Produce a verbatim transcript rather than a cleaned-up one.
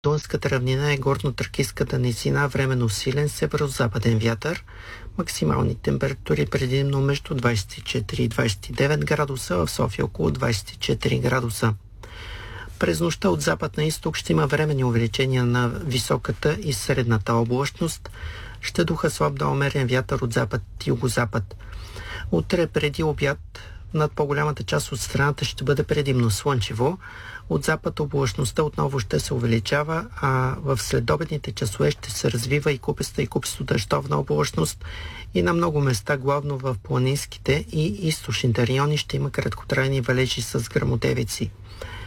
Дунската равнина е горно-тракийската низина, временно силен северо-западен вятър. Максимални температури предимно между двадесет и четири и двадесет и девет градуса, в София около двадесет и четири градуса. През нощта от запад на изток ще има временни увеличения на високата и средната облачност. Ще духа слаб до умерен вятър от запад и югозапад. Утре преди обяд над по-голямата част от страната ще бъде предимно слънчево. От запад облачността отново ще се увеличава, а в следобедните часове ще се развива и купеста и купесто дъждовна облачност и на много места, главно в планинските и източните райони, ще има краткотрайни валежи с гръмотевици.